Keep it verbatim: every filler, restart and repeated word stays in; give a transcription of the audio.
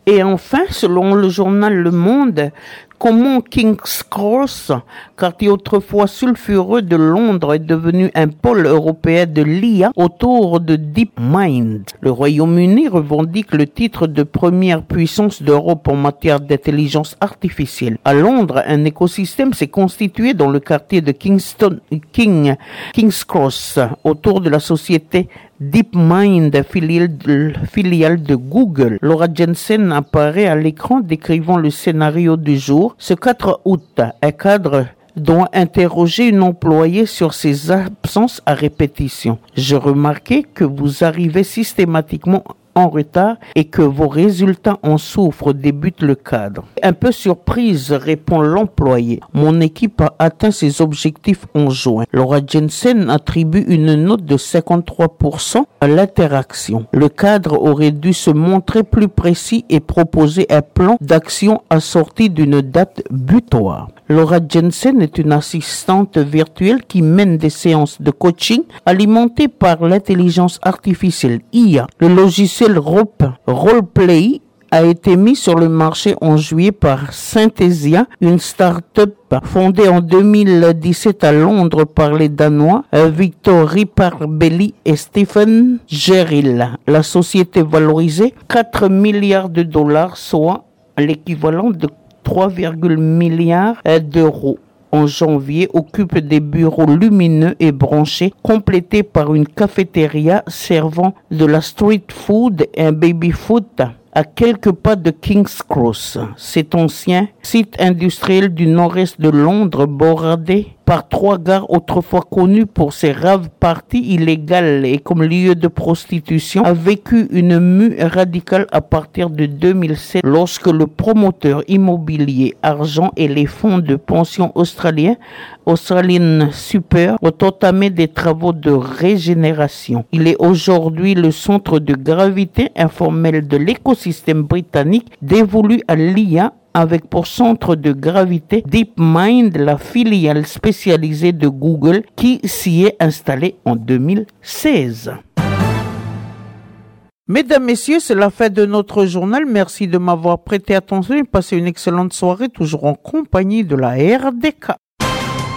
Et enfin, selon le journal Le Monde, comment King's Cross, quartier autrefois sulfureux de Londres, est devenu un pôle européen de l'I A autour de DeepMind. Le Royaume-Uni revendique le titre de première puissance d'Europe en matière d'intelligence artificielle. À Londres, un écosystème s'est constitué dans le quartier de Kingston, King, King's Cross, autour de la société DeepMind, filiale de, filiale de Google. Laura Jensen apparaît à l'écran décrivant le scénario du jour. Ce quatre août, un cadre doit interroger une employée sur ses absences à répétition. Je remarquais que vous arrivez systématiquement en retard et que vos résultats en souffrent, débute le cadre. Un peu surprise, répond l'employé. Mon équipe a atteint ses objectifs en juin. Laura Jensen attribue une note de cinquante-trois pour cent à l'interaction. Le cadre aurait dû se montrer plus précis et proposer un plan d'action assorti d'une date butoir. Laura Jensen est une assistante virtuelle qui mène des séances de coaching alimentées par l'intelligence artificielle I A. Le logiciel Roleplay a été mis sur le marché en juillet par Synthesia, une start-up fondée en deux mille dix-sept à Londres par les Danois Victor Riparbelli et Stephen Gerrill. La société valorisée quatre milliards de dollars, soit l'équivalent de trois virgule un milliards d'euros. En janvier, occupe des bureaux lumineux et branchés, complétés par une cafétéria servant de la street food et un baby food à quelques pas de King's Cross. Cet ancien site industriel du nord-est de Londres, bordé par trois gares autrefois connues pour ses raves parties illégales et comme lieu de prostitution, a vécu une mue radicale à partir de deux mille sept lorsque le promoteur immobilier Argent et les fonds de pension australiens Australian Super ont entamé des travaux de régénération. Il est aujourd'hui le centre de gravité informel de l'écosystème britannique dévolu à l'I A, avec pour centre de gravité DeepMind, la filiale spécialisée de Google qui s'y est installée en deux mille seize. Mesdames, Messieurs, c'est la fin de notre journal. Merci de m'avoir prêté attention et passez une excellente soirée, toujours en compagnie de la R D K.